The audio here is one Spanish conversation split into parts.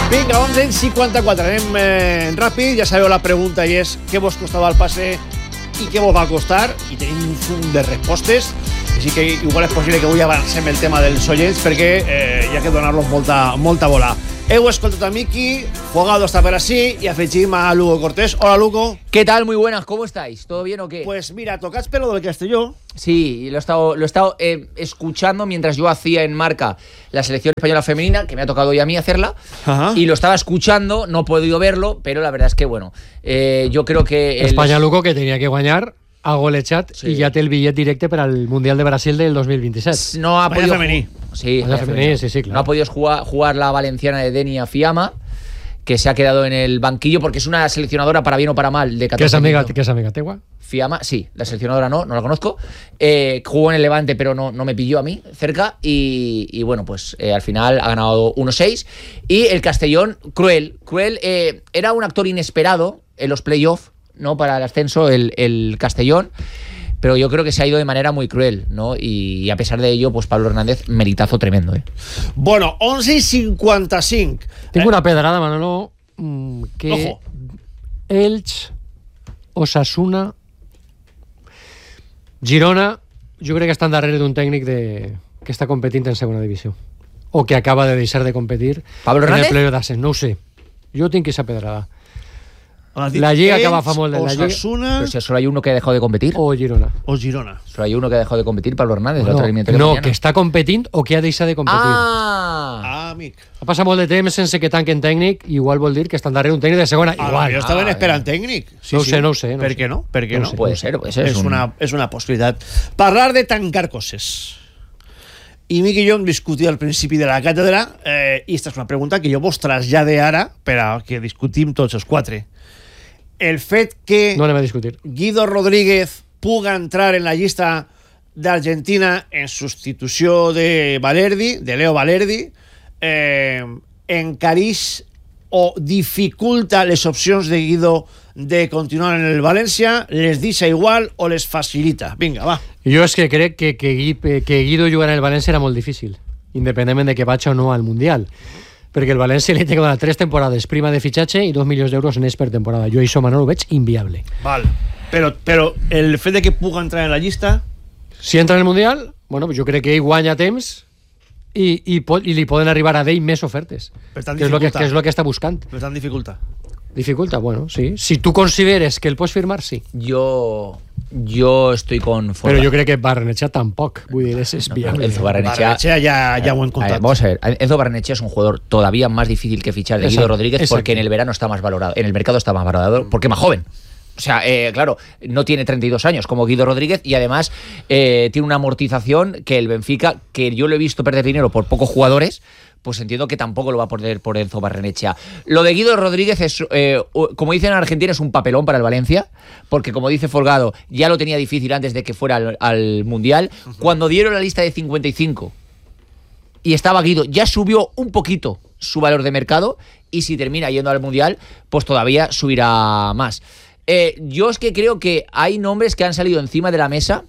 Vinga, 11:54, anem ràpid. Ja sabeu la pregunta i és què vos costava el passe i què vos va costar, i tenim un fum de respostes, així que igual és possible que avui avancem el tema dels oients perquè hi ha que donar-los molta bola. Heu escoltat a Miki, Folgado está per así y afegim a Lugo Cortés. Hola, Lugo. ¿Qué tal? Muy buenas, ¿cómo estáis? ¿Todo bien o qué? Pues mira, tocats pelo del Castelló. Sí, lo he estado escuchando mientras yo hacía en Marca la selección española femenina, que me ha tocado hoy a mí hacerla. Ajá. Y lo estaba escuchando, no he podido verlo, pero la verdad es que bueno, yo creo que... España, Lugo, que tenía que guanyar a Golechat, Sí. i ja té el bitllet directe per al Mundial de Brasil del 2027. No ha Vaya podido femení. Sí, Vaya femení, sí, claro. No ha podido jugar la valenciana de Denia Fiamma, que se ha quedado en el banquillo porque es una seleccionadora para bien o para mal de 14 Que és amiga, minutos. que és amiga teua. Fiamma, sí, la seleccionadora no la conozco. Jugó en el Levante, pero no me pilló a mí cerca. Y bueno, pues al final ha ganado 1-6. Y el Castellón, Cruel, era un actor inesperado en los playoffs, ¿no? Para el ascenso, el Castellón. Pero yo creo que se ha ido de manera muy cruel, ¿no? Y a pesar de ello, pues Pablo Hernández, meritazo tremendo, ¿eh? Bueno, 11:55. Tinc una pedrada, Manolo, que Ojo. Elx, Osasuna, Girona, jo crec que estan darrere d'un tècnic que està competint en segona divisió. O que acaba de deixar de competir ¿Pablo en el Hernández? playoff d'ascens. No ho sé. Jo tinc aquesta pedrada. La Lliga acaba fa molt de la Lliga. Osasuna Pero si solo hay uno que ha dejado de competir. O Girona. o Girona. Solo hay uno que ha dejado de competir, Pablo Hernández. la No, otra eliminatoria no, mañana. que està competint o que ha deixat de competir. Ah, Amic. Ha passat molt de temps sense que tanquen tècnic, igual vol dir que estan darrere un tècnic de segona. Igual. Jo estaven Ah, esperant tècnic. Sí, No ho sí. sé, no ho sé, no Per ho què sé. no? Per què No no? ho sé. puede ser, pues És una possibilitat. Parlar de tancar coses. I Miqui i jo hem discutit al principi de la càtedra i esta és una pregunta que jo vos traslladé ara per a que discutim tots els quatre. El fet que No anem a discutir. Guido Rodríguez puga entrar en la llista d'Argentina en substitució de Leo Valerdi, encareix o dificulta les opcions de Guido de continuar en el València, les deixa igual o les facilita? Vinga, va. Jo és que crec que Guido jugar en el València era molt difícil, independentment de que vaig o no al Mundial. Perquè el València li té que donar 3 temporades prima de fitxatge i 2 milions d'euros més per temporada. Jo això, Manolo, ho veig inviable. Val. Però el fet de que puga entrar en la llista... Si entra en el Mundial, bueno, jo crec que ell guanya temps i li poden arribar a d'ell més ofertes. Per tant, que és dificulta. el que està buscant. Per tant, dificulta. Dificulta, bueno, sí. Si tu consideres que el pots firmar, sí. yo estoy con Forlán. Però jo crec que Barrenechea tampoc. Vull dir, és viable. Enzo Barrenechea ya ho hem contat. Vamos a ver, Enzo Barrenechea es un jugador todavía más difícil que fichar de Guido Exacto, Rodríguez exacto. porque en el verano está más valorado, en el mercado está más valorado porque es más joven. O sea, claro, no tiene 32 años como Guido Rodríguez y además tiene una amortización que el Benfica, que yo lo he visto perder dinero por pocos jugadores, pues entiendo que tampoco lo va a perder por Enzo Barrenechea. Lo de Guido Rodríguez es, como dicen en Argentina, es un papelón para el Valencia, porque como dice Folgado, ya lo tenía difícil antes de que fuera al Mundial. Cuando dieron la lista de 55 y estaba Guido, ya subió un poquito su valor de mercado y si termina yendo al Mundial, pues todavía subirá más. Yo es que creo que hay nombres que han salido encima de la mesa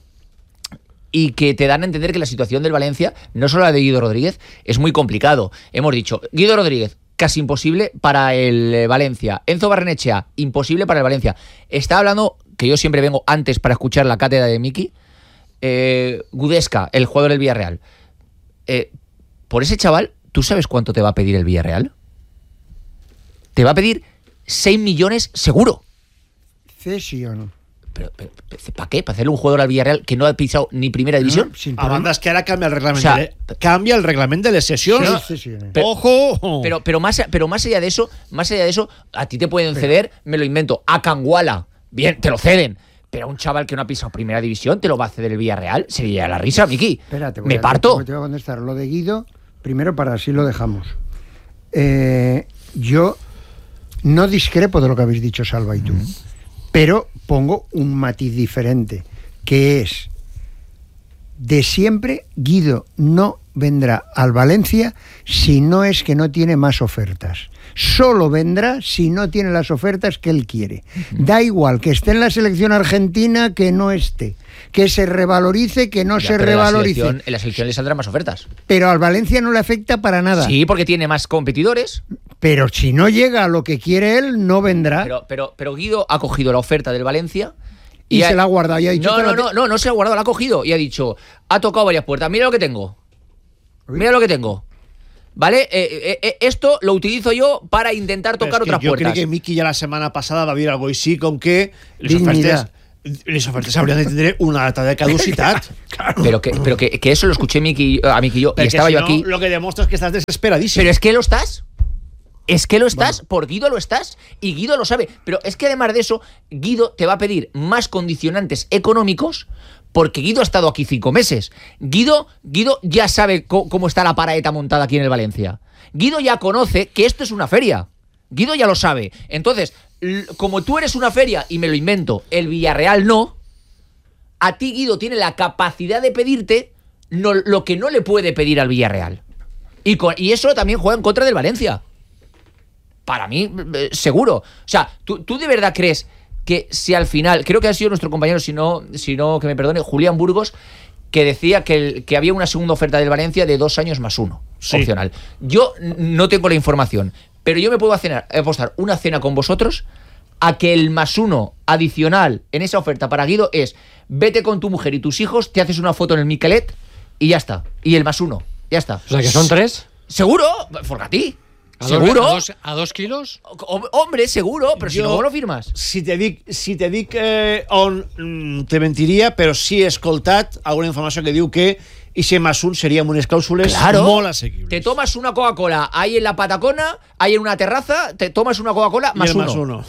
y que te dan a entender que la situación del Valencia, no solo la de Guido Rodríguez, es muy complicado. Hemos dicho, Guido Rodríguez, casi imposible para el Valencia. Enzo Barrenechea, imposible para el Valencia. Está hablando, que yo siempre vengo antes para escuchar la cátedra de Miki, Gudesca, el jugador del Villarreal. Por ese chaval, ¿tú sabes cuánto te va a pedir el Villarreal? Te va a pedir 6 millones seguro. Cesión. ¿Pero para qué? ¿Para hacerle un jugador al Villarreal que no ha pisado ni primera división? Sin A banda, és que ara canvia el reglament, O sea, canvia el reglament de les sessions. cesiones. Ojo! Pero más allá de eso, a ti te pueden ceder, me lo invento, a Canguala. Bien, te lo ceden. Pero a un chaval que no ha pisado primera división, ¿te lo va a ceder el Villarreal? Sería la risa, Miki. Espérate, Me parto. Te voy a contestar. Lo de Guido, primero para así lo dejamos. Yo no discrepo de lo que habéis dicho Salva y tú, pero pongo un matiz diferente, que es, de siempre, Guido no vendrá al Valencia si no es que no tiene más ofertas. Solo vendrá si no tiene las ofertas que él quiere. Da igual que esté en la selección argentina, que no esté, que se revalorice, que no se revalorice. En la selección le saldrán más ofertas. Pero al Valencia no le afecta para nada. Sí, porque tiene más competidores. Pero si no llega a lo que quiere él, no vendrá. Pero Guido ha cogido la oferta del Valencia y se la ha guardado y ha dicho... No se la ha guardado, la ha cogido y ha dicho, ha tocado varias puertas, mira lo que tengo. Mira lo que tengo. ¿Vale? Esto lo utilizo yo para intentar tocar otras puertas. Yo creo que Miki ya la semana pasada va a vir algo així com que les ofertes habrían de tener una data de caducidad. Claro. Pero que eso lo escuché a Miki y yo, y estaba si yo no, aquí. Lo que demuestra es que estás desesperadísimo. Pero es que lo estás. Es que lo estás, bueno. Por Guido lo estás y Guido lo sabe. Pero es que además de eso, Guido te va a pedir más condicionantes económicos porque Guido ha estado aquí 5 meses. Guido ya sabe cómo está la paraeta montada aquí en el Valencia. Guido ya conoce que esto es una feria. Guido ya lo sabe. Entonces, como tú eres una feria y me lo invento, el Villarreal no, a ti Guido tiene la capacidad de pedirte lo que no le puede pedir al Villarreal. Y eso también juega en contra del Valencia. Para mí, seguro. O sea, ¿tú de verdad crees que si al final, creo que ha sido nuestro compañero, si no que me perdone, Julián Burgos, que decía que había una segunda oferta del Valencia de 2 años más 1, sí, opcional? Yo no tengo la información, pero yo me puedo apostar una cena con vosotros a que el más 1 adicional en esa oferta para Guido es: vete con tu mujer y tus hijos, te haces una foto en el Miquelet y ya está. Y el más 1, ya está. O sea, que son 3. ¿Seguro? Forgatí. ¿Seguro? ¿A 2 kilos? Hombre, seguro, pero si no, ¿cómo lo firmas? Si te dic on te mentiria, però sí he escoltat alguna informació que diu que ese más 1 sería unas cláusulas muy asequibles. Te tomas una Coca-Cola ahí en la Patacona, ahí en una terraza, te tomas una Coca-Cola más 1. Más 1.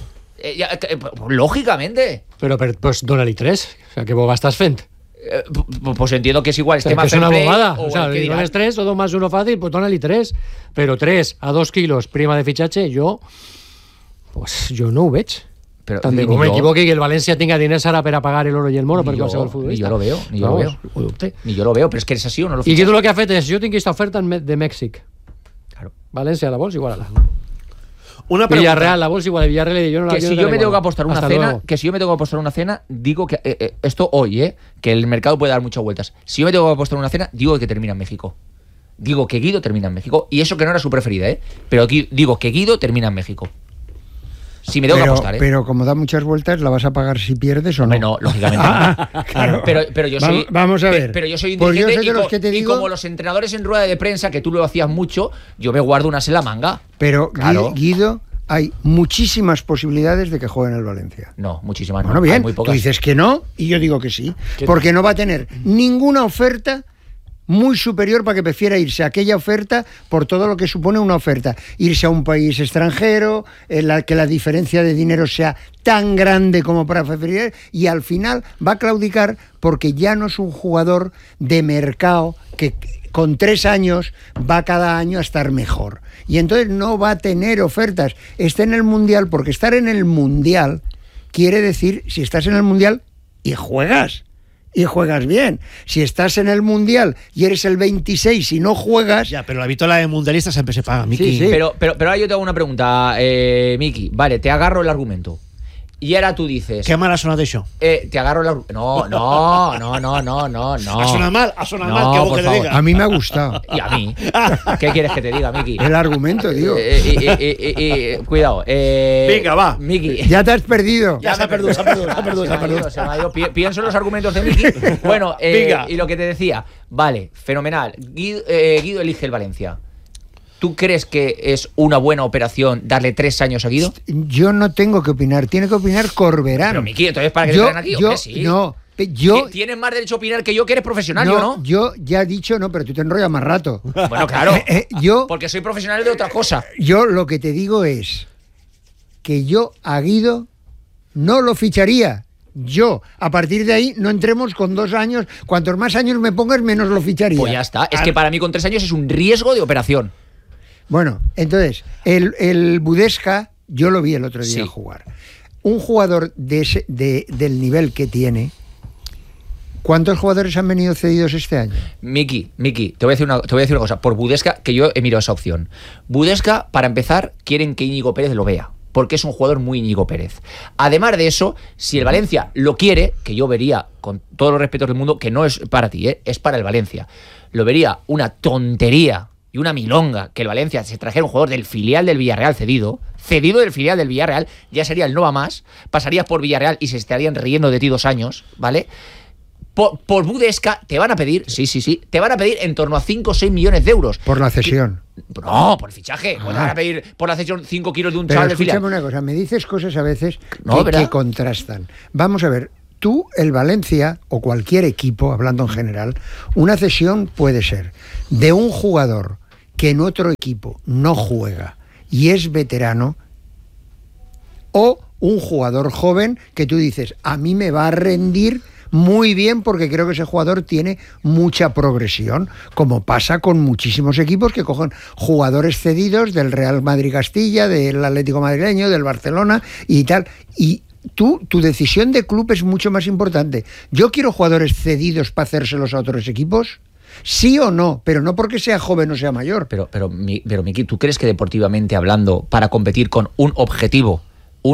Lógicamente. Pero pues dóna-li 3. O sea, que boba estás fent. Pues entiendo que es igual. Que es una bobada. O sea, si dones 3 o 2 más 1 fácil, pues dóna-li 3. Pero 3 a 2 kilos prima de fichaje, yo no ho veig. Pero tant de com m'equivoqui que el València tinga diners ara per a pagar el oro i el moro per qualsevol futbolista. Ni yo lo veo. Ni yo lo veo, pero es que es así o no lo fichas. I Guido lo que ha fet és, jo tinc aquesta oferta de Mèxic. Claro. València la vols, igual a la. Una pregunta. Villarreal, la bolsa igual de Villarreal y yo no la. Que si yo me tengo que apostar una cena, digo que esto hoy, que el mercado puede dar muchas vueltas. Si yo me tengo que apostar una cena, digo que termina en México. Digo que Guido termina en México. Y eso que no era su preferida, pero digo que Guido termina en México. Si me tengo que apostar, Pero como da muchas vueltas, ¿la vas a pagar si pierdes o no? No, lógicamente no. Claro. Pero yo soy. Vamos a ver. Pero yo soy pues inteligente yo soy de los que te digo, y como los entrenadores en rueda de prensa, que tú lo hacías mucho, yo me guardo unas en la manga. Pero claro. Guido, hay muchísimas posibilidades de que juegue en el Valencia. No, muchísimas no. Bueno, bien, muy pocas. tú dices que no y yo digo que sí. Porque no va a tener ninguna oferta muy superior para que prefiera irse a aquella oferta por todo lo que supone una oferta. Irse a un país extranjero, que la diferencia de dinero sea tan grande como para preferir, y al final va a claudicar porque ya no es un jugador de mercado que con 3 años va cada año a estar mejor. Y entonces no va a tener ofertas. Está en el Mundial, porque estar en el Mundial quiere decir, si estás en el Mundial y juegas bien. Si estás en el Mundial y eres el 26 y no juegas... Ya, pero la vitola de mundialista siempre se paga, Miki. Sí. Pero ahora yo te hago una pregunta, Miki. Vale, te agarro el argumento. Y ahora tú dices... Qué mal ha sonado eso. Te agarro el argumento. No. Ha sonado mal, que vos que le diga. A mí me ha gustado. Y a mí. ¿Qué quieres que te diga, Miki? El argumento, digo. Cuidado. Venga, va. Miki. Ya te has perdido. Ya se ha perdido. Se me ha ido. Pienso en los argumentos de Miki. Bueno, y lo que te decía. Vale, fenomenal. Guido elige el Valencia. ¿Tú crees que es una buena operación darle 3 años a Guido? Yo no tengo que opinar, tiene que opinar Corberán. Pero Miki, entonces ¿para qué te traen aquí? Sí. No, tienes más derecho a opinar que yo, que eres profesional, ¿no? Yo ya he dicho, no, pero tú te enrollas más rato. Bueno, claro. Porque soy profesional de otra cosa. Yo lo que te digo es que yo a Guido no lo ficharía. Yo, a partir de ahí, no entremos con 2 años. Cuantos más años me pongas, menos lo ficharía. Pues ya está. Es que para mí con 3 años es un riesgo de operación. Bueno, entonces, el Budesca, yo lo vi el otro día jugar. Un jugador del nivel que tiene, ¿cuántos jugadores han venido cedidos este año? Miki, te voy a decir una cosa. Por Budesca, que yo he mirado esa opción. Budesca, para empezar, quieren que Íñigo Pérez lo vea, porque es un jugador muy Íñigo Pérez. Además de eso, si el Valencia lo quiere, que yo vería, con todos los respetos del mundo, que no es para ti, es para el Valencia, lo vería una tontería y una milonga que el Valencia se trajera un jugador del filial del Villarreal cedido del filial del Villarreal, ya sería el no va más, pasarías por Villarreal y se estarían riendo de ti 2 años, ¿vale? Por Budesca te van a pedir, sí, te van a pedir en torno a 5 o 6 millones de euros. Por la cesión. No, por el fichaje. Te van a pedir por la cesión 5 kilos de un Pero chaval del filial. escúchame una cosa, me dices cosas a veces No, que contrastan. Vamos a ver, tú, el Valencia, o cualquier equipo, hablando en general, una cesión puede ser de un jugador que en otro equipo no juega y es veterano, o un jugador joven que tú dices, a mí me va a rendir muy bien porque creo que ese jugador tiene mucha progresión, como pasa con muchísimos equipos que cogen jugadores cedidos del Real Madrid Castilla, del Atlético Madrileño, del Barcelona y tal. Y tu decisión de club es mucho más importante. Yo quiero jugadores cedidos para hacérselos a otros equipos. Sí o no, pero no porque sea joven o sea mayor. Pero Miki, ¿tú crees que deportivamente hablando, para competir con un objetivo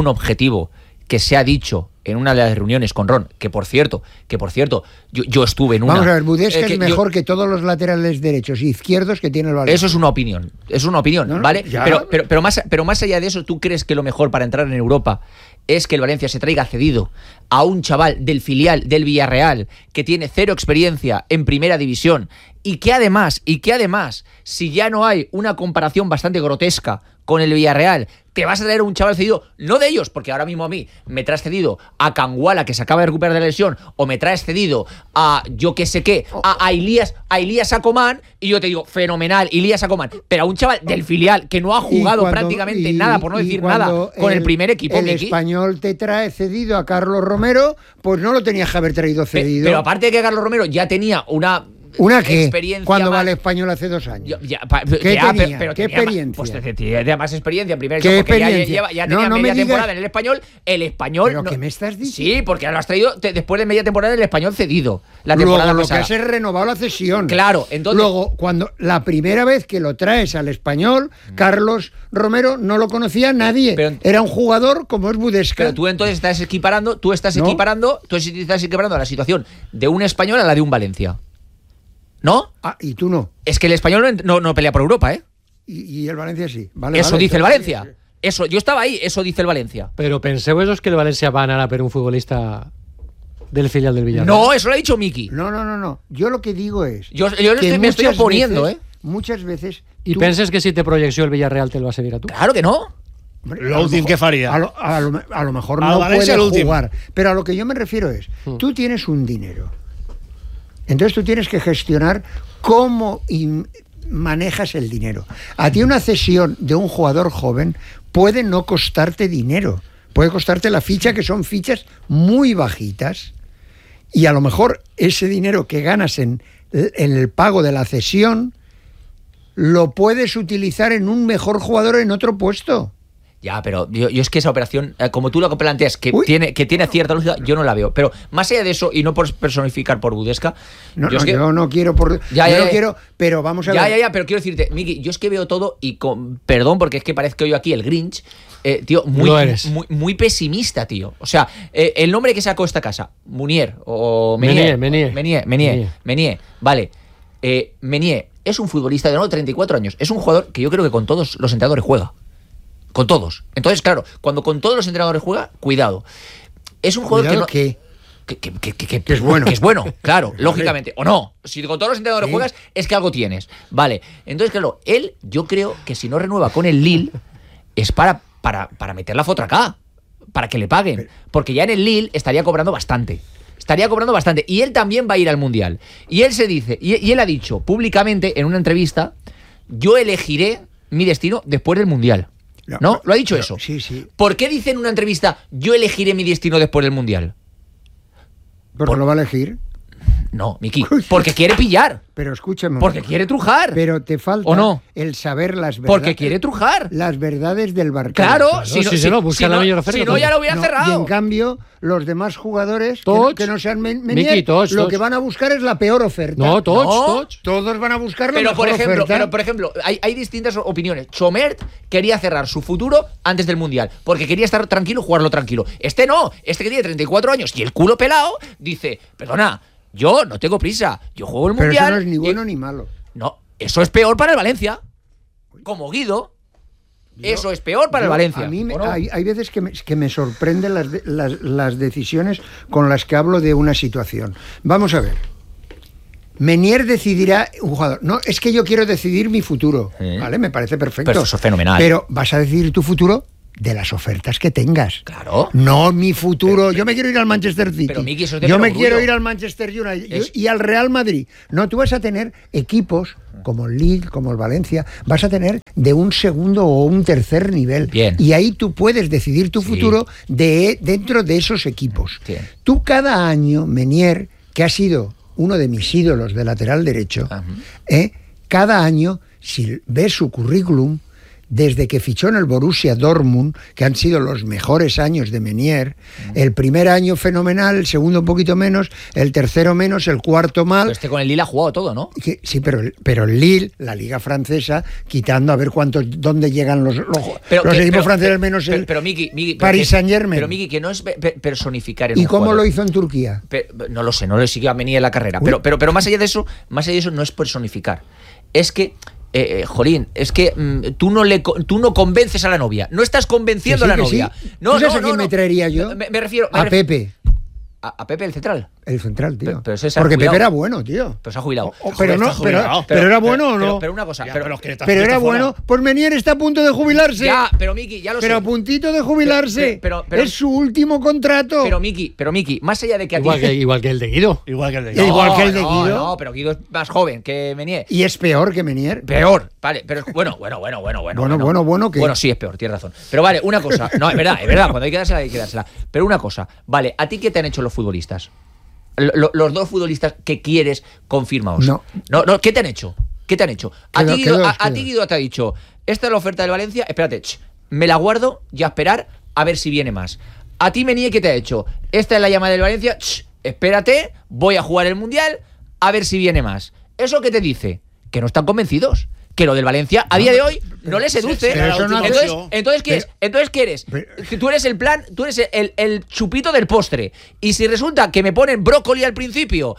que se ha dicho en una de las reuniones con Ron, que por cierto, yo estuve en una... Vamos a ver, Budesca es mejor que todos los laterales derechos y izquierdos que tiene el Valencia. Eso es una opinión, ¿no? ¿Vale? Pero más allá de eso, ¿tú crees que lo mejor para entrar en Europa es que el Valencia se traiga cedido a un chaval del filial del Villarreal que tiene 0 experiencia en primera división y que además, si ya no hay una comparación bastante grotesca con el Villarreal, te vas a traer un chaval cedido, no de ellos, porque ahora mismo a mí me traes cedido a Canguala, que se acaba de recuperar de la lesión, o me traes cedido a yo que sé qué, a Ilías Acomán, y yo te digo, fenomenal, Ilías Acomán, pero a un chaval del filial que no ha jugado prácticamente nada, por no decir nada, con el primer equipo. El Español te trae cedido a Carlos Romero, pues no lo tenías que haber traído cedido. Pero aparte de que Carlos Romero ya tenía una qué? Experiencia cuando más... va al Español hace 2 años. ¿Qué tenía? Pero ¿Qué experiencia? Pues tenía más experiencia en primera ¿Qué división, porque experiencia? ya tenía media temporada en el Español. El Español... ¿Pero qué me estás diciendo? Sí, porque lo has traído después de media temporada en el Español cedido. La Luego temporada lo pasada. que has renovado la cesión. Claro, entonces... Luego, cuando la primera vez que lo traes al Español, Carlos Romero no lo conocía nadie. Era un jugador como es Budesca. Pero tú entonces estás equiparando la situación de un Español a la de un Valencia. ¿No? Ah, y tú no. Es que el Español no pelea por Europa, ¿eh? Y el Valencia sí. Vale, eso dice el Valencia. Sí. Eso, yo estaba ahí, eso dice el Valencia. Pero penseu esos que el Valencia va a anar a per un futbolista del filial del Villarreal. No, eso lo ha dicho Miki. No. Yo lo que digo es... Yo me estoy oponiendo, veces, Muchas veces... ¿Y penses que si te proyecció el Villarreal te lo va a seguir a tú? Claro que no. Lo último que faría. A lo mejor a no Valencia puede jugar. Pero a lo que yo me refiero es, tú tienes un dinero. Entonces tú tienes que gestionar cómo manejas el dinero. A ti una cesión de un jugador joven puede no costarte dinero. Puede costarte la ficha, que son fichas muy bajitas. Y a lo mejor ese dinero que ganas en el pago de la cesión lo puedes utilizar en un mejor jugador en otro puesto. Ya, pero yo es que esa operación, como tú lo planteas, que tiene cierta lógica, yo no la veo. Pero más allá de eso, y no por personificar por Budesca... Yo no quiero quiero, pero vamos a ver... pero quiero decirte, Miki, yo es que veo todo y perdón, porque es que parece que yo aquí el Grinch, tío, muy pesimista, tío. O sea, el nombre que sacó esta casa, Munier, o Menier, vale. Menier es un futbolista de nuevo 34 años. Es un jugador que yo creo que con todos los entrenadores juega. Con todos. Entonces, claro, cuando con todos los entrenadores juega, cuidado. Es un jugador que es bueno. Que es bueno, claro, lógicamente. O no. Si con todos los entrenadores juegas, es que algo tienes. Vale. Entonces, claro, él, yo creo que si no renueva con el Lille, es para meter la foto acá. Para que le paguen. Porque ya en el Lille estaría cobrando bastante. Y él también va a ir al Mundial. Y él y él ha dicho públicamente en una entrevista, yo elegiré mi destino después del Mundial. ¿No? ¿Lo ha dicho eso? Sí. ¿Por qué dice en una entrevista, yo elegiré mi destino después del Mundial? ¿Porque lo va a elegir? No, Miki, porque quiere pillar. Pero escúchame. Porque quiere trujar. Pero te falta ¿o no? el saber las verdades. Porque quiere trujar. Las verdades del barco. Claro, si no, ya lo hubiera cerrado. Y en cambio, los demás jugadores que no sean Miki, lo que van a buscar es la peor oferta. No, todos. Todos van a buscar la mejor oferta. Pero, por ejemplo, hay distintas opiniones. Chomert quería cerrar su futuro antes del Mundial, porque quería estar tranquilo, jugarlo tranquilo. Este no, este que tiene 34 años y el culo pelado, dice, perdona, yo no tengo prisa, yo juego el Mundial. Pero eso no es ni bueno ni malo. No, eso es peor para el Valencia. Como Guido, eso es peor para el Valencia. A mí ¿o no? hay veces que me sorprenden las decisiones con las que hablo de una situación. Vamos a ver. Menier decidirá un jugador. No, es que yo quiero decidir mi futuro. ¿Vale? Me parece perfecto. Pero eso es fenomenal. Pero vas a decidir tu futuro de las ofertas que tengas. Claro. No mi futuro. Yo me quiero ir al Manchester City. Pero, Miki, eso es de yo me perogrullo. quiero ir al Manchester United y al Real Madrid. No, tú vas a tener equipos como el Lille, como el Valencia, vas a tener de un segundo o un tercer nivel. Bien. Y ahí tú puedes decidir tu futuro dentro de esos equipos. Bien. Tú cada año, Menier, que ha sido uno de mis ídolos de lateral derecho, cada año, si ves su currículum, desde que fichó en el Borussia Dortmund, que han sido los mejores años de Menier, el primer año fenomenal, el segundo un poquito menos, el tercero menos, el cuarto mal. Pero con el Lille ha jugado todo, ¿no? Sí, pero el Lille, la liga francesa, quitando a ver dónde llegan los equipos franceses menos el Miki, Paris Saint-Germain. Pero Miki, que no es personificar en ¿Y un cómo jugador. lo hizo en Turquía? No lo sé, no le siguió a Menier en la carrera. Pero más allá de eso no es personificar. Es que jolín, es que tú no convences a la novia. No estás convenciendo a la novia. Sí. No, ¿Tú sabes a quién me traería yo? Me refiero a Pepe. A Pepe, el central. El central, tío. Pero ese se ha porque jubilado. Pepe era bueno, tío. Pero se ha jubilado. Pero era bueno o no. Pero una cosa. Pero era bueno. Pues Menier está a punto de jubilarse. Ya, pero Miki, ya lo sé. Pero a puntito de jubilarse. Pero es su último contrato. Pero Miki, más allá de que igual que el de Guido. Igual que el de Guido. Igual que el de Guido. No, pero Guido es más joven que Menier. Y es peor que Menier. Peor, vale, pero bueno. ¿qué? Bueno, sí, es peor, tienes razón. Pero vale, una cosa. No, es verdad. Cuando hay que dársela. Pero una cosa, vale, ¿a ti qué te han hecho los futbolistas? Los dos futbolistas que quieres, confirmaos. No, ¿qué te han hecho? A ti Guido te ha dicho, esta es la oferta del Valencia, espérate, me la guardo y a esperar a ver si viene más. A ti Menier, ¿qué te ha hecho? Esta es la llamada del Valencia, espérate, voy a jugar el Mundial, a ver si viene más. ¿Eso qué te dice? Que no están convencidos. Que lo del Valencia a día de hoy no le seduce. Entonces, ¿qué eres? Tú eres el plan, tú eres el chupito del postre. Y si resulta que me ponen brócoli al principio,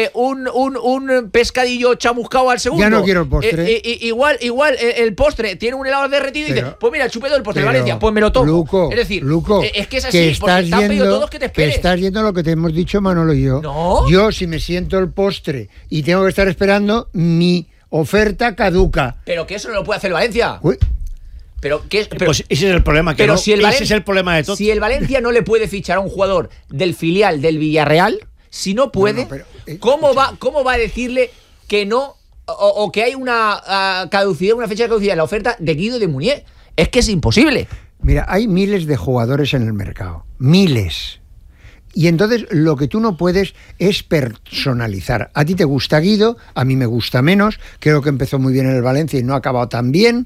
un pescadillo chamuscado al segundo. Ya no quiero el postre. Igual el postre tiene un helado derretido y dice, pues mira, el chupito del postre de Valencia, pues me lo tomo. Luco, es decir, es que es así, que porque te han pedido todos que te esperes. Que estás yendo lo que te hemos dicho Manolo y yo. ¿No? Yo, si me siento el postre y tengo que estar esperando, mi oferta caduca. Pero que eso no lo puede hacer el Valencia. Uy. Pero pues ese es el problema. Pero si ese es el problema de todo. Si el Valencia no le puede fichar a un jugador del filial del Villarreal, si no puede, ¿cómo va a decirle que no o que hay una caducidad, una fecha de caducidad en la oferta de Guido y de Munier? Es que es imposible. Mira, hay miles de jugadores en el mercado. Miles. Y entonces lo que tú no puedes es personalizar. A ti te gusta Guido, a mí me gusta menos. Creo que empezó muy bien en el Valencia y no ha acabado tan bien.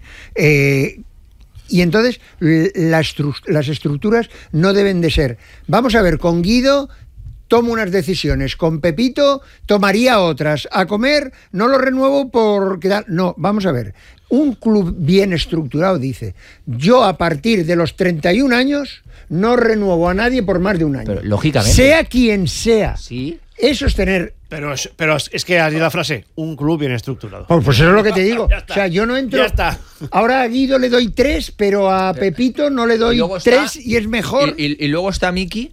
Y entonces las estructuras no deben de ser. Vamos a ver, con Guido tomo unas decisiones, con Pepito tomaría otras. A comer no lo renuevo por quedar. No, vamos a ver. Un club bien estructurado dice, yo a partir de los 31 años no renuevo a nadie por más de un año. Pero, lógicamente. Sea quien sea. Sí. Eso es tener... Pero es que has dicho la frase, un club bien estructurado. Pues eso es lo que te digo. O sea, yo no entro... Ya está. Ahora a Guido le doy 3, pero a Pepito no le doy 3 y es mejor. Y luego está Miki...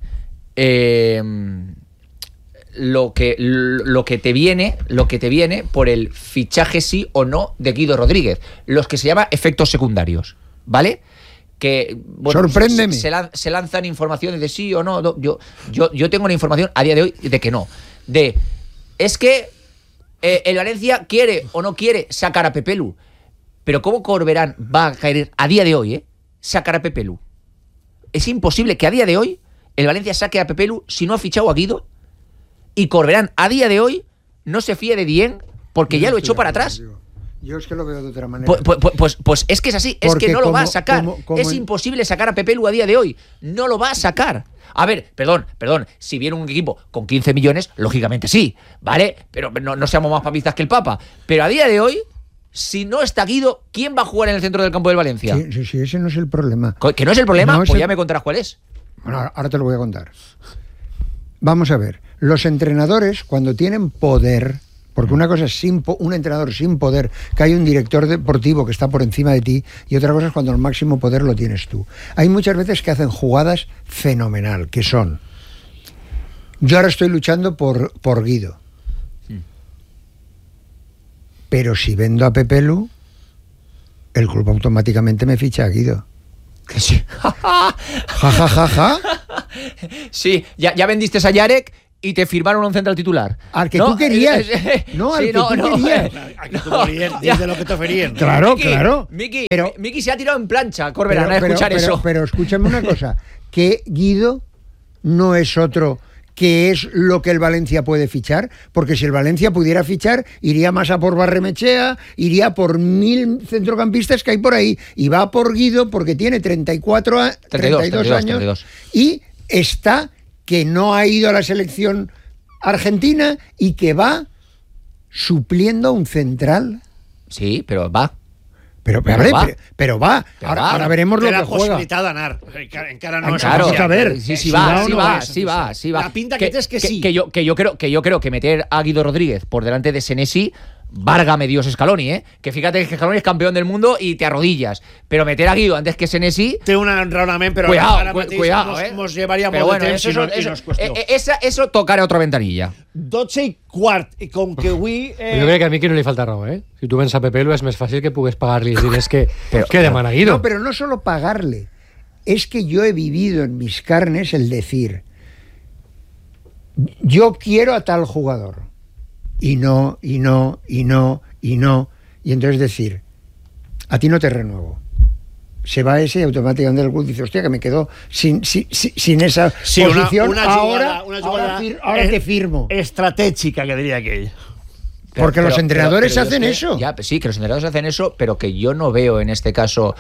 lo que te viene por el fichaje sí o no de Guido Rodríguez, los que se llaman efectos secundarios, ¿vale? Que sorpréndeme. Se lanzan informaciones de sí o no. Yo tengo una información a día de hoy de que no. Es que el Valencia quiere o no quiere sacar a Pepe Lu, pero ¿cómo Corberán va a caer a día de hoy sacar a Pepe Lu? Es imposible que a día de hoy el Valencia saque a Pepe Lu si no ha fichado a Guido. Y Corberán, a día de hoy, no se fía de Dieng porque ya lo echó para atrás. Yo es que lo veo de otra manera. Pues es que es así, es que no lo va a sacar. Es imposible sacar a Pepe Lu a día de hoy. No lo va a sacar. A ver, perdón, si viene un equipo con 15 millones, lógicamente sí, ¿vale? Pero no seamos más papistas que el Papa. Pero a día de hoy, si no está Guido, ¿quién va a jugar en el centro del campo del Valencia? Sí, ese no es el problema. ¿Que no es el problema? Pues ya me contarás cuál es. Bueno, ahora te lo voy a contar. Vamos a ver, los entrenadores cuando tienen poder Porque una cosa es un entrenador sin poder, que hay un director deportivo que está por encima de ti, y otra cosa es cuando el máximo poder lo tienes tú. Hay muchas veces que hacen jugadas fenomenal, que son... Yo ahora estoy luchando por Guido. Pero si vendo a Pepelu, el club automáticamente me ficha a Guido. Sí. Ja. Sí, ya vendiste a Yarek y te firmaron un central titular. Al que tú querías. No, al que tú querías. Al que tú querías, desde lo que te oferían. Claro, Miki, claro. Miki se ha tirado en plancha, Corberán, a escuchar eso. Pero escúchame una cosa, que Guido no es otro que es lo que el Valencia puede fichar, porque si el Valencia pudiera fichar, iría más a por Barrenechea, iría por 1000 centrocampistas que hay por ahí, y va por Guido porque tiene 32 años y está que no ha ido a la selección argentina y que va supliendo a un central. Sí, pero va. Pero va. Ahora veremos lo que juega. Posibilitat d'anar. Encara no Claro, és a ver. Sí va. La pinta que té és que sí. Que yo creo que meter a Guido Rodríguez por delante de Senesi, válgame Dios Scaloni, que fíjate que Scaloni es campeón del mundo y te arrodillas, pero meter a Guido antes que Senesi... Té un raonament, però cuidado, nos llevaria pero molt bueno, de temps i no és qüestió. Eso tocaré otra ventanilla. 12:15, i com que avui... Jo crec que a Miki no li falta raó, Si tu vens a Pepelu és més fàcil que pugues pagar-li els diners que demana Guido. No, pero no solo pagarle, es que yo he vivido en mis carnes el decir, yo quiero a tal jugador, y no, y entonces decir, a ti no te renuevo. Se va ese y automáticamente el club dice, hostia, que me quedo sin esa posición, una jugada, ahora te firmo. Estratégica, que diría aquell. Porque los entrenadores hacen eso. Ya, sí, que los entrenadores hacen eso, pero que yo no veo en este caso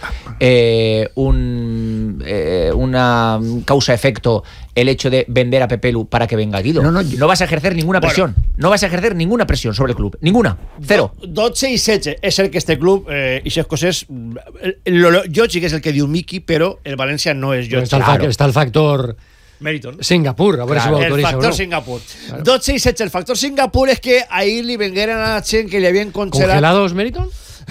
una causa-efecto el hecho de vender a Pepelu para que venga Guido. No vas a ejercer ninguna presión. No vas a ejercer ninguna presión sobre el club. Ninguna. Cero. 12 i 16. És cert que este club, i aquestes coses, Jochi, que és el que diu Miki, però el València no és Jochi. Està el factor... Meriton. Singapur, a veure si ho autoriza. El factor Singapur. 12 i 16. El factor Singapur és que ahir li vengueren a la gent que li havien congelat... ¿Congelados Meriton?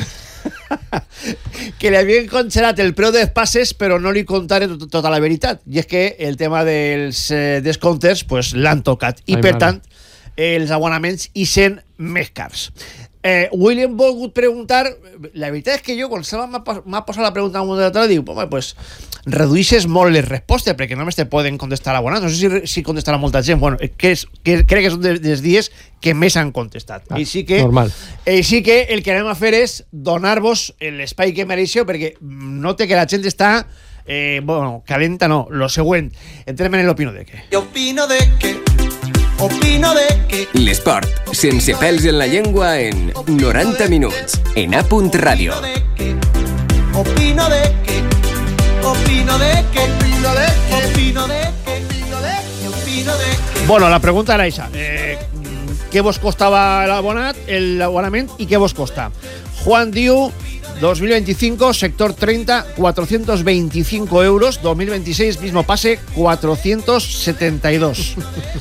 que li havien congelat el preu dels passes, però no li contaren tota la veritat. I és que el tema dels descomptes pues, l'han tocat. I, per tant, els abonaments hi sent més cars. William volgut preguntar, la veritat és que jo quan m'ha posat la pregunta a un moderator dic, home, pues reduïses molt les respostes perquè només te poden contestar abonats, no sé si contestarà molta gent. Bueno, crec que són dels dies que més han contestat. Així que el que anem a fer és donar-vos l'espai que mereixeu, perquè note que la gent està calenta, no, lo següent. Entrem en l'opino de què. Opino de que l'esport, sense pèls en la llengua, en 90 minuts, en A.Radio. Opino de que Bueno, la pregunta era esa. ¿Qué vos costaba el abonamiento y qué vos costa? Juan diu, 2025, sector 30, 425 euros. 2026, mismo pase, 472.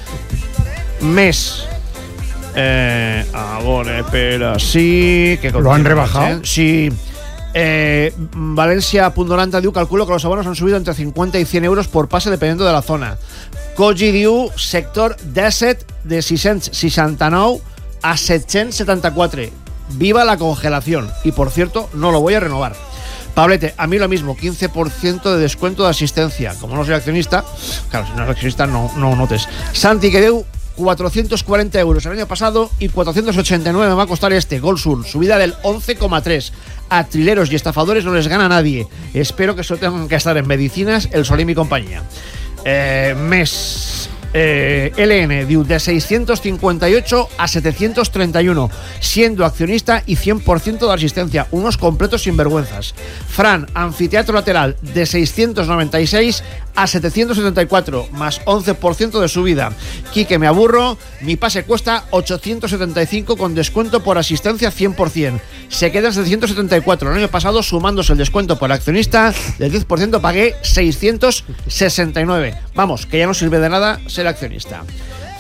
Mes. Ahora, espera, sí. ¿Lo han rebajado? Sí. Valencia.90 diu, calculo que los abonos han subido entre 50 y 100 euros por pase dependiendo de la zona. Koji diu, sector 17 de 669 a 774. Viva la congelación. Y por cierto, no lo voy a renovar. Pablete, a mí lo mismo, 15% de descuento de asistencia. Como no soy accionista, claro, si no eres accionista no notes. Santi, que deu 440 euros el año pasado y 489 me va a costar este Gol Sur, subida del 11,3. A trileros y estafadores no les gana nadie. Espero que solo tengan que estar en medicinas el Solim y compañía. Mes LN diu, de 658 a 731, siendo accionista y 100% de asistencia, unos completos sinvergüenzas. Fran, anfiteatro lateral, de 696 a 774, más 11% de subida. Quique, me aburro, mi pase cuesta 875 con descuento por asistencia 100%. Se queda en 774. El año pasado, sumándose el descuento por accionista del 10%, pagué 669. Vamos, que ya no sirve de nada ser accionista.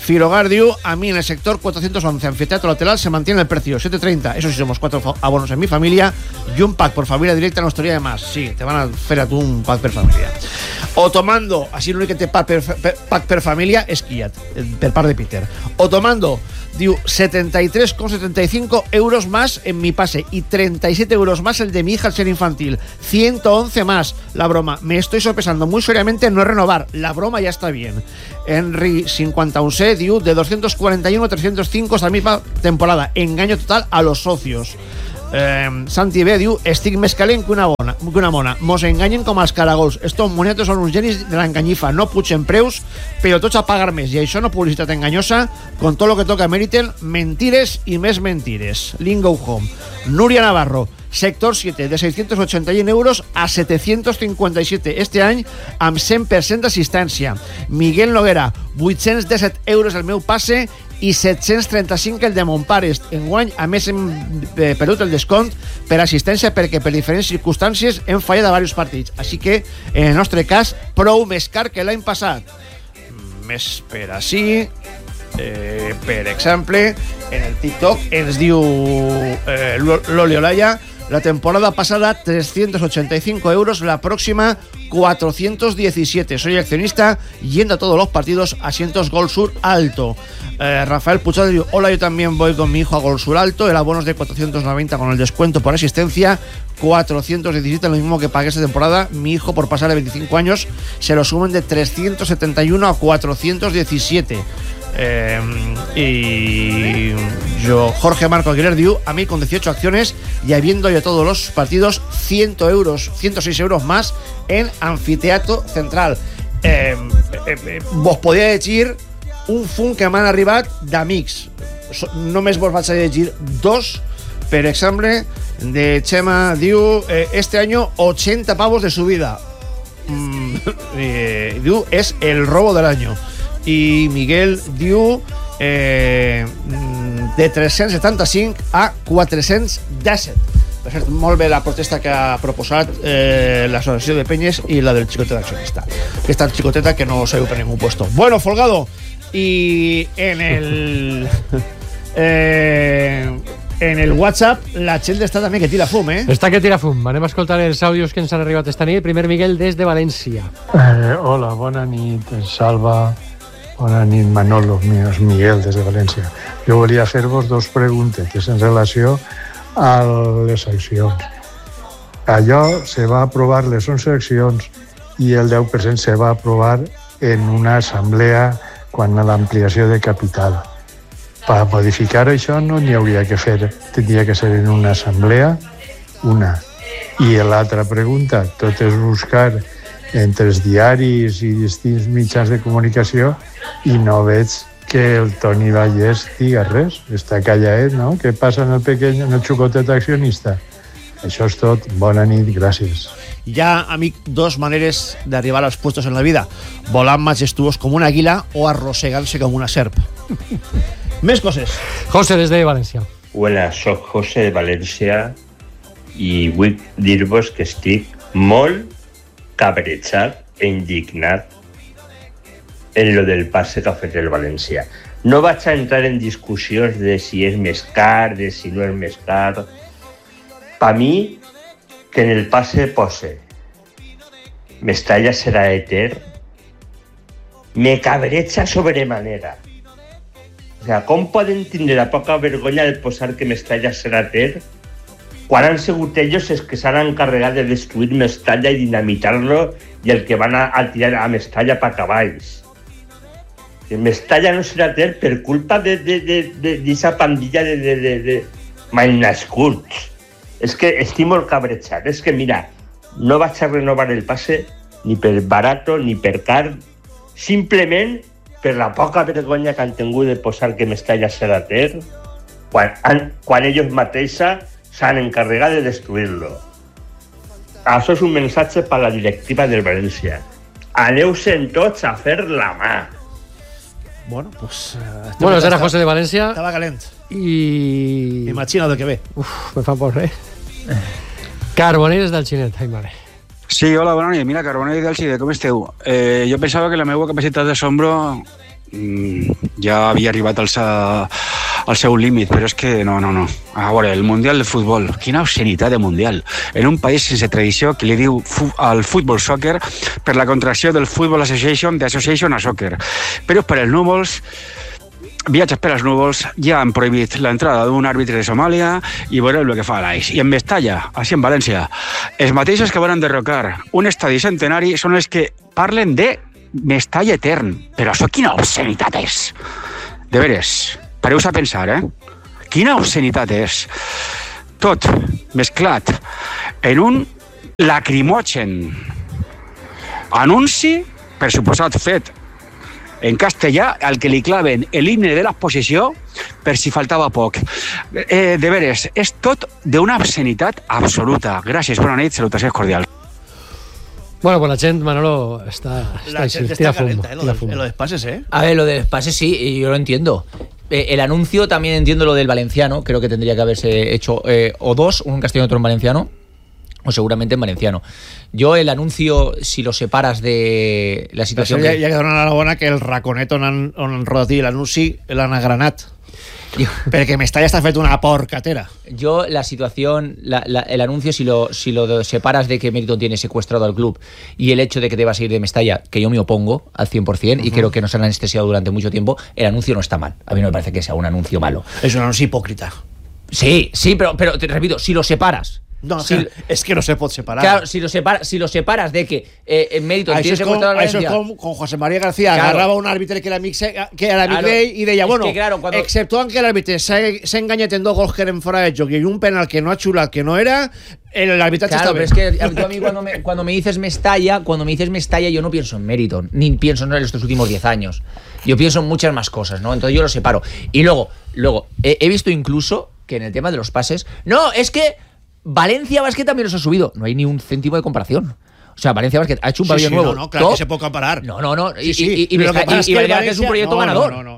Filogar diu, a mí en el sector 411, anfiteatro lateral, se mantiene el precio, 7,30. Eso sí, somos 4 abonos en mi familia y un pack por familia directa no estaría de más. Sí, te van a hacer a tu un pack per familia. O tomando, así l'únic que té pack per família és Kiat, per part de Peter. O tomando, diu, 73,75 euros más en mi pase y 37 euros más el de mi hija al ser infantil. 111 más. La broma. Me estoy sopesando muy seriamente no renovar. La broma ya está bien. Henry 51C diu, de 241 a 305 esta misma temporada. Engaño total a los socios. Santi B diu, estic més calent que una mona. Mos enganyen com els caragols. Estos moniatos són uns genis de l'enganyifa. No pugen preus, però tots a pagar més. I això no publicitat enganyosa, con todo lo que toca meriten mentires i més mentires. Lingo Home. Núria Navarro, sector 7, de 681 euros a 757 este any, amb 100% d'assistència. Miguel Noguera, 817 euros el meu passe i 735 el de Montpares. Enguany, a més, hem perdut el descont per assistència perquè per diferents circumstàncies hem fallat a diversos partits. Així que, en el nostre cas, prou més car que l'any passat. Més per així... per exemple, en el TikTok ens diu Loli Olaya, la temporada pasada 385 euros, la próxima 417. Soy accionista yendo a todos los partidos, asientos Gol Sur Alto. Rafael Puchado dice, hola, yo también voy con mi hijo a Gol Sur Alto, el abono es de 490 con el descuento por asistencia, 417, lo mismo que pagué esta temporada. Mi hijo, por pasar de 25 años, se lo suben de 371 a 417. Y yo, Jorge Marco Aguilar diu, a mí con 18 acciones y habiendo yo todos los partidos, 106 euros más en Anfiteatro Central. Vos podria llegir un fun que m'han arribat d'amics. Només vos vaig a llegir dos. Per exemple, de Chema diu, este año 80 pavos de subida. Diu, es el robo del año. I Miguel diu, de 375 a 417. Per cert, molt bé la protesta que ha proposat l'associació de Penyes i la del xicotet accionista. Aquesta xicoteta que no s'ha per ningú puesto. Bueno, Folgado, y en el WhatsApp la gent està també que tira fum, eh? Està que tira fum. Anem a escoltar els àudios que ens han arribat esta nit. Primer, Miguel, des de València. Hola, bona nit, Salva. Bona nit, Manolo. És Miguel, des de València. Jo volia fer-vos dos preguntes en relació a les accions. Allò se va aprovar, les 11 accions, i el 10% se va aprovar en una assemblea quan a l'ampliació de capital. Per modificar això no n'hi hauria que fer, tindria que ser en una assemblea, una. I l'altra pregunta, tot és buscar entre els diaris i distints mitjans de comunicació i no veig que el Toni Vallès diga res, està callaet, no? Què passa en el pequeño, en el xucotet accionista? Això és tot, bona nit, gràcies. Hi ha, amic, dos maneres d'arribar als puestos en la vida: volant majestuós com una àguila o arrossegant-se com una serp. Més coses. José, des de València. Hola, soc José de València i vull dir-vos que estic molt cabrejat e indignat en lo del passe que ha fet el València. No vaig a entrar en discussions de si és més car, de si no és més car. Per mi, que en el passe pose Mestalla serà etern, me cabreja sobremanera. O sea, com poden tindre la poca vergonya de posar que Mestalla serà etern quan han sigut ells els que s'han encarregat de destruir Mestalla i dinamitar-lo i el que van a tirar a Mestalla per cavalls. Mestalla no serà etern per culpa d'esa pandilla de malnascuts. És que estic molt cabrejat. És que, mira, no vaig a renovar el passe ni per barato ni per car, simplement per la poca vergonya que han tingut de posar que Mestalla serà etern quan ells mateixos s'han encarregat de destruir-lo. Això és un missatge per a la directiva del València. Aneu-se'n tots a fer la mà. Bueno, pues... Bueno, era José de València. Estava calent. I... Imagina el que ve. Uf, me fa por, Carbonell del Xinet, ai mare. Sí, hola, bona nit. Mira, Carbonell del Xinet, com esteu? Jo pensava que la meva capacitat d'assombro ja havia arribat al seu límit, però és que no. A veure, el Mundial de Futbol, quina obscenitat de Mundial. En un país sense tradició que li diu al futbol soccer per la contracció del Football Association, d'Association a Soccer. Però per els núvols, viatges per als núvols, ja han prohibit l'entrada d'un àrbitre de Somàlia i veureu el que fa l'AIS. I en Mestalla, així en València, els mateixos que van enderrocar un estadi centenari són els que parlen de Mestalla etern. Però això quina obscenitat és? De veres, pareu-vos a pensar, Quina obscenitat és? Tot mesclat en un lacrimogen anunci, per suposat fet en castellà, al que li claven l'himne de l'exposició per si faltava poc. De veres, és tot d'una obscenitat absoluta. Gràcies, bona nit, salutacions cordials. Bueno, pues la gente, Manolo, está está calenta, lo de los pases, A ver, lo de los pases sí, y yo lo entiendo. El anuncio también entiendo lo del valenciano, creo que tendría que haberse hecho o dos, uno en castellano y otro en valenciano, o seguramente en valenciano. Yo el anuncio, si lo separas de la situación... Ja que donen a la bona que el raconet on han rodat l'anunci l'han agranat. Perquè Mestalla està fet una porcatera. Yo la situación, el anuncio, si lo separas de que Meriton tiene secuestrado al club y el hecho de que debas ir de Mestalla, que yo me opongo al 100% y creo que nos han anestesiado durante mucho tiempo, el anuncio no está mal. A mí no me parece que sea un anuncio malo. Es un anuncio hipócrita. Sí, pero te repito, si lo separas... No, es que no se pot separar. Claro, si lo separas de que Meriton tiene secuestrado al Valencia... Això és com José María García, claro, agarraba un àrbitre que era amic d'ell i deia, bueno, exceptuant que l'àrbitre s'ha enganyat en 2 gols que eren fora de joc i un penal que no ha xulat que no era, l'arbitratge está bien. Pero es que a mí cuando me dices Mestalla, yo no pienso en Meriton, ni pienso en estos últimos 10 años. Yo pienso en muchas más cosas, ¿no? Entonces yo lo separo. Y luego he visto incluso que en el tema de los pases, no, es que Valencia Basket también los ha subido. No hay ni un céntimo de comparación. O sea, Valencia Basket ha hecho un pabellón nuevo. No, claro, que se puede comparar. No. Y Valencia es un proyecto ganador. No.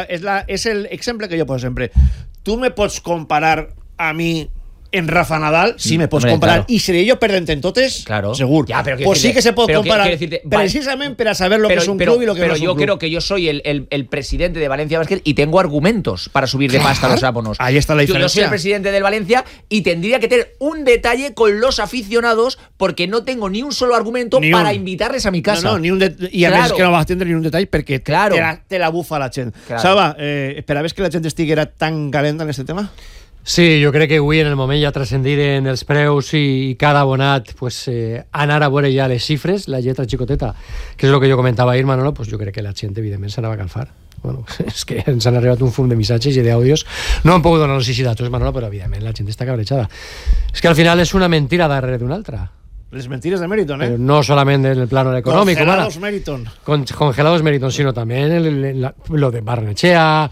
Es el ejemplo que yo pongo siempre. Tú me pots comparar a mí en Rafa Nadal, sí me pots comparar. Claro. Y si ellos perden en totes, claro, seguro. Ya, pero pues sí que se puede comparar. Decirte, precisamente para saber lo que es un club y lo que no es un club. Pero yo creo que yo soy el presidente de Valencia Basket y tengo argumentos para subir de pasta los abonos. Ahí está la diferencia. Yo soy el presidente del Valencia y tendría que tener un detalle con los aficionados porque no tengo ni un solo argumento para invitarles a mi casa. No, ni un y a veces que no vas a tener ni un detalle porque te la bufa la gent. Claro. Salva, esperaves que la gent estiguera tan calenta en este tema? Sí, jo crec que avui en el moment ja transcendiren els preus i cada abonat pues, anar a veure ja les xifres, la lletra xicoteta, que és el que jo comentava ahir, Manolo, pues jo crec que la gent evidentment s'anava a calfar. Bueno, és que ens han arribat un fum de missatges i d'àudios. No han pogut donar-los així datos, Manolo, però evidentment la gent està cabrejada. És que al final és una mentira darrere d'una altra. Les mentiras de Meriton, Pero no solamente en el plano económico. Congelados Meriton. Congelados Meriton, sino también lo de Barrenechea.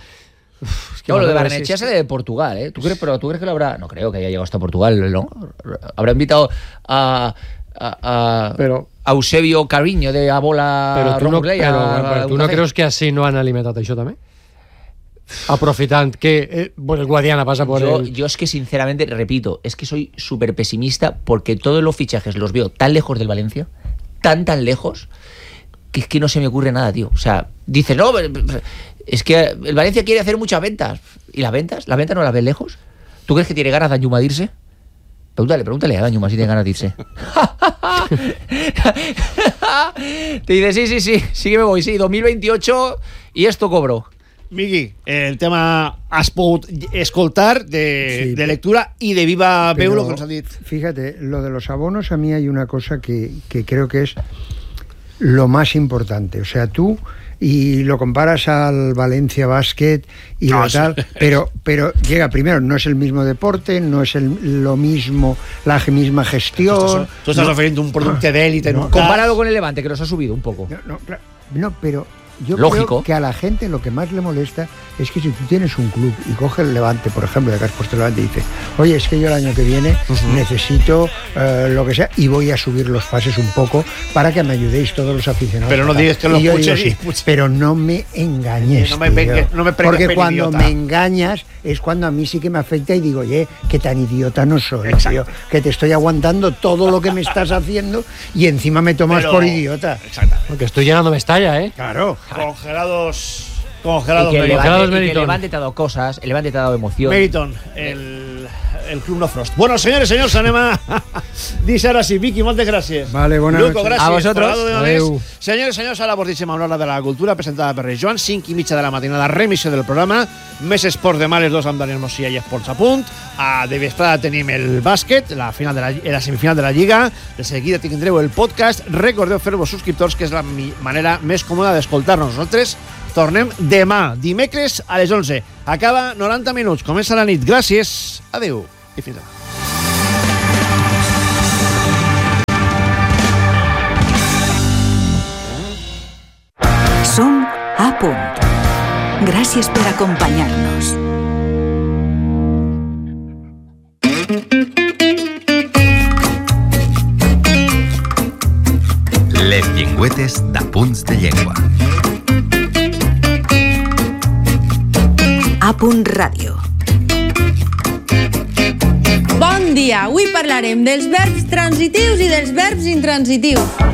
Lo de Barrenechea sale de Portugal, ¿Tú crees que lo habrá? No creo que haya llegado hasta Portugal, ¿no? Habrá invitado a Eusebio Cariño de Abola. Pero tú no crees que así no han alimentado això també? Aprofitant que el Guadiana pasa por yo es que sinceramente, repito, es que soy súper pesimista porque todos los fichajes los veo tan lejos del Valencia, tan lejos, que es que no se me ocurre nada, tío. O sea, dices, no, es que el Valencia quiere hacer muchas ventas. ¿Y las ventas? ¿Las ventas no las ves lejos? ¿Tú crees que tiene ganas Danjuma de irse? Pregúntale a Danjuma si tiene ganas de irse. Te dice, sí que me voy, 2028 y esto cobro. Migui, el tema has pogut escoltar de lectura y de viva veu lo que nos ha dit. Fíjate, lo de los abonos, a mí hay una cosa que creo que es lo más importante. O sea, tú y lo comparas al Valencia Basket y tal, pero llega primero, no es el mismo deporte, no es lo mismo, la misma gestión. Tú estás refiriendo a un producto de élite. Comparado con el Levante, que nos ha subido un poco. No, pero yo lógico. Creo que a la gente lo que más le molesta es que si tú tienes un club y coge el Levante, por ejemplo, de que has puesto el Levante y dices, oye, es que yo el año que viene necesito lo que sea y voy a subir los pases un poco para que me ayudéis todos los aficionados. Pero no digas que lo escuches. Sí, pero no me engañes, porque cuando idiota. Me engañas es cuando a mí sí que me afecta y digo, oye, que tan idiota no soy, tío, que te estoy aguantando todo lo que me estás haciendo y encima me tomas por idiota. Exactamente. Porque estoy llenando Mestalla, Claro. Congelados Con Gerardo y que Meriton. le han detado cosas, le han detado emoción. Meriton, el Club No Frost. Bueno, senyores, anem a dir ara sí. Vicky, moltes gràcies. Vale, bona Luco, noche. gràcies. A vosotros. Senyores i senyors, ara vos deixem amb l'hora de la cultura presentada per Joan, 5:30 de la matinada, remissió del programa, més esports demà, les 2 amb Daniel Mossia i Esports a punt. De vesprada tenim el bàsquet, la semifinal de la Lliga. De seguida tindreu el podcast. Recordeu fer-vos subscriptors, que és la manera més còmoda d'escoltar-nos. Nosaltres tornem demà, dimecres a les 11. Acaba 90 minuts, comença la nit. Gràcies, adeu i fins demà. Som a punt. Gràcies per acompanyar-nos. Les llengüetes d'Apunts de Llengua. A punt ràdio. Bon dia, avui parlarem dels verbs transitius i dels verbs intransitius.